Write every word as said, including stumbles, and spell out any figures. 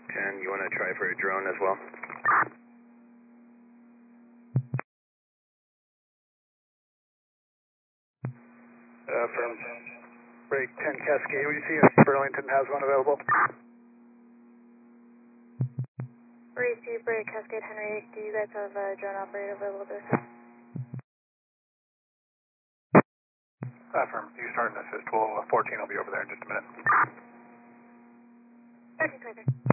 ten, you want to try for a drone as well? Uh, from break ten Cascade, we see if Burlington has one available. Receive break Cascade Henry, do you guys have a drone operator available to assist? Uh, from you starting assist, well, fourteen will be over there in just a minute. Okay, twenty-three.